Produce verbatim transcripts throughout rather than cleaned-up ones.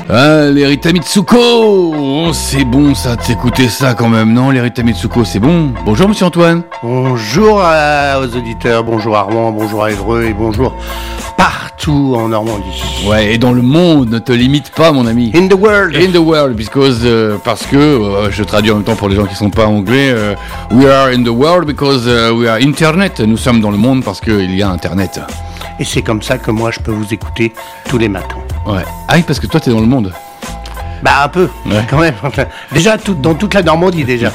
Ah, les Rita Mitsuko, oh, c'est bon ça de s'écouter ça quand même, non? Les Rita Mitsuko, c'est bon. Bonjour Monsieur Antoine. Bonjour à, aux auditeurs, bonjour à Rouen, bonjour à Évreux et bonjour partout en Normandie. Ouais, et dans le monde, ne te limite pas mon ami. In the world. In the world, because, euh, parce que, euh, je traduis en même temps pour les gens qui sont pas anglais, euh, we are in the world because uh, we are internet. Nous sommes dans le monde parce qu'il y a internet. Et c'est comme ça que moi je peux vous écouter tous les matins. Ouais. Ah oui, parce que toi t'es dans le monde. Bah un peu, ouais. Quand même. Déjà tout, dans toute la Normandie déjà.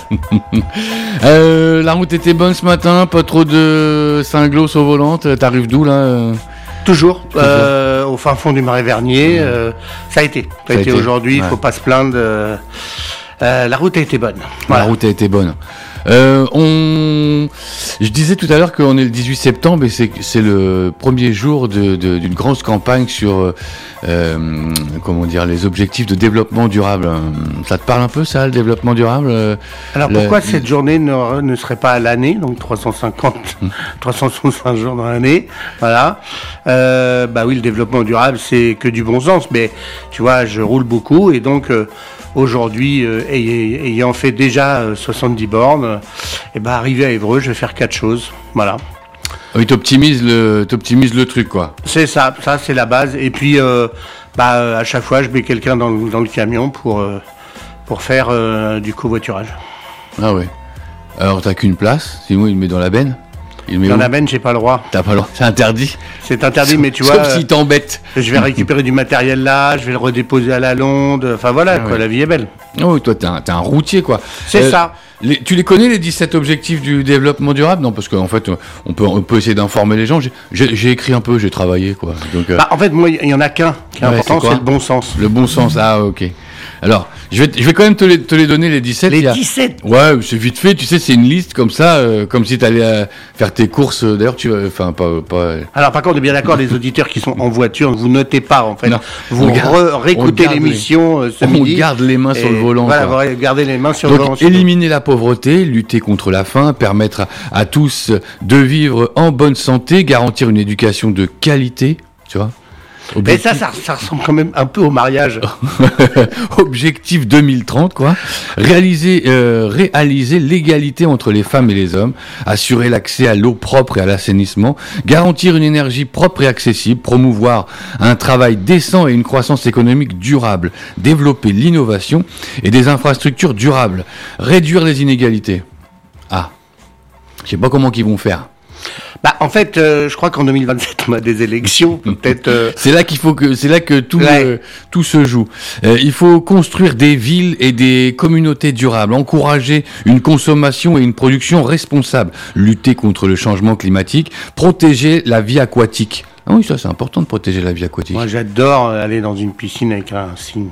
euh, la route était bonne ce matin, pas trop de cinglos au volant. T'arrives d'où là? Toujours, Toujours. Euh, au fin fond du Marais Vernier. Mmh. Euh, ça a été, ça, ça a été, été aujourd'hui. Il ouais. faut pas se plaindre. Euh, euh, la route a été bonne. Voilà. La route a été bonne. Euh, on... Je disais tout à l'heure qu'on est le dix-huit septembre et c'est, c'est le premier jour de, de, d'une grosse campagne sur euh, comment dire, les objectifs de développement durable. Ça te parle un peu ça, le développement durable? Alors le... pourquoi cette journée ne, ne serait pas à l'année, donc trois cent cinquante, hum. trois cent soixante jours dans l'année, voilà. Euh, bah oui, le développement durable c'est que du bon sens, mais tu vois, je roule beaucoup et donc euh, aujourd'hui, euh, ayant fait déjà euh, soixante-dix bornes, euh, et ben arrivé à Évreux, je vais faire quatre choses, voilà. Oui, t'optimises le, t'optimises le truc, quoi. C'est ça, ça c'est la base. Et puis, euh, bah à chaque fois, je mets quelqu'un dans le, dans le camion pour euh, pour faire euh, du covoiturage. Ah ouais. Alors t'as qu'une place, sinon il le met dans la benne. Il met dans où? La benne, j'ai pas le droit. T'as pas le droit, c'est interdit. C'est interdit, mais tu Sauf vois. Sauf s'il t'embête. Je vais récupérer du matériel là, je vais le redéposer à la Londe. Enfin voilà, ah quoi, ouais. La vie est belle. Oh, toi, t'es un, t'es un routier, quoi. C'est euh, ça. Les, tu les connais, les dix-sept objectifs du développement durable? Non, parce qu'en fait, on peut, on peut essayer d'informer les gens. J'ai, j'ai, j'ai écrit un peu, j'ai travaillé, quoi. Donc, euh... bah, en fait, moi, il y en a qu'un qui est ouais, important, c'est, c'est le bon sens. Le bon sens, ah, ok. Alors, je vais, je vais quand même te les, te les donner, les dix-sept. Les dix-sept? Ouais, c'est vite fait, tu sais, c'est une liste comme ça, euh, comme si t'allais euh, faire tes courses. Euh, d'ailleurs, tu vas, enfin, pas, pas... Alors, par contre, on est bien d'accord, les auditeurs qui sont en voiture, vous notez pas, en fait. Non, vous re- réécoutez l'émission les, euh, ce midi. On garde les mains sur le volant. Voilà, quoi. Vous gardez les mains sur Donc, le volant. éliminer la pauvreté, lutter contre la faim, permettre à, à tous de vivre en bonne santé, garantir une éducation de qualité, tu vois. Objectif... Mais ça, ça, ça ressemble quand même un peu au mariage. Objectif deux mille trente, quoi. Réaliser, euh, réaliser l'égalité entre les femmes et les hommes, assurer l'accès à l'eau propre et à l'assainissement, garantir une énergie propre et accessible, promouvoir un travail décent et une croissance économique durable, développer l'innovation et des infrastructures durables, réduire les inégalités. Ah, je sais pas comment qu'ils vont faire. Bah, en fait, euh, je crois qu'en deux mille vingt-sept, on a des élections, peut-être. Euh... C'est là qu'il faut que, c'est là que tout, ouais. euh, tout se joue. Euh, il faut construire des villes et des communautés durables, encourager une consommation et une production responsable, lutter contre le changement climatique, protéger la vie aquatique. Ah oui, ça c'est important de protéger la vie aquatique. Moi, j'adore aller dans une piscine avec un cygne.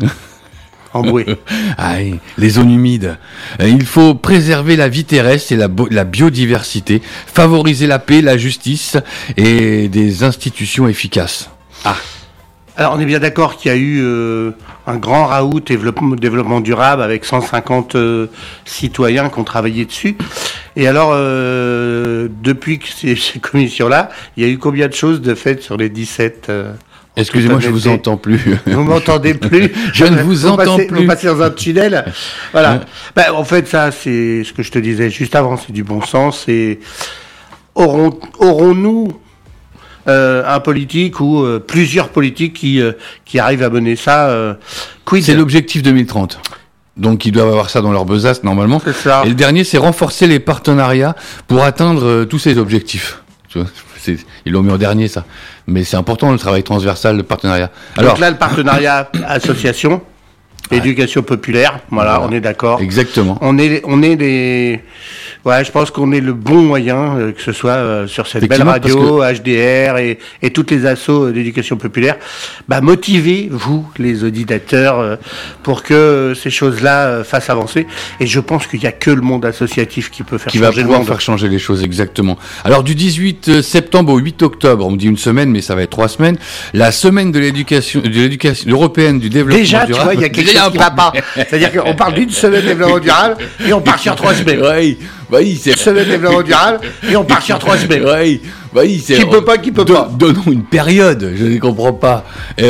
Ah, les zones humides. Il faut préserver la vie terrestre et la, bo- la biodiversité, favoriser la paix, la justice et des institutions efficaces. Ah. Alors on est bien d'accord qu'il y a eu euh, un grand raout développement, développement durable avec cent cinquante euh, citoyens qui ont travaillé dessus. Et alors euh, depuis que ces, ces commissions-là, il y a eu combien de choses de faites sur les dix-sept euh, Excusez-moi, je vous entends plus. Vous m'entendez plus? Je ne vous, vous entends passez, plus. Vous passez dans un tunnel. Voilà. Ouais. Ben, en fait, ça, c'est ce que je te disais juste avant, c'est du bon sens. Et aurons, aurons-nous euh, un politique ou euh, plusieurs politiques qui euh, qui arrivent à mener ça euh, quid? C'est l'objectif deux mille trente. Donc ils doivent avoir ça dans leur besace normalement. C'est ça. Et le dernier, c'est renforcer les partenariats pour atteindre euh, tous ces objectifs. Tu vois, c'est, ils l'ont mis en dernier, ça. Mais c'est important, le travail transversal, le partenariat. Alors, donc là, le partenariat association, ouais. Éducation populaire, voilà, voilà, on est d'accord. Exactement. On est, on est des... Ouais, je pense qu'on est le bon moyen, euh, que ce soit euh, sur cette belle radio, que... H D R et, et toutes les assos d'éducation populaire, bah, motivez, vous, les auditeurs, euh, pour que euh, ces choses-là euh, fassent avancer. Et je pense qu'il n'y a que le monde associatif qui peut faire qui changer va pouvoir faire changer les choses, exactement. Alors, du dix-huit septembre au huit octobre, on me dit une semaine, mais ça va être trois semaines, la semaine de l'éducation, de l'éducation européenne du développement Déjà, durable. Déjà, tu vois, il y a quelque chose qui ne va pas. C'est-à-dire qu'on parle d'une semaine de développement durable et on part sur trois semaines. Oui. Bah oui, c'est... Une semaine de développement durable et on part sur trois semaines. Oui, bah oui, c'est... Qui peut pas, qui peut Don- pas. Donnons une période, je ne comprends pas.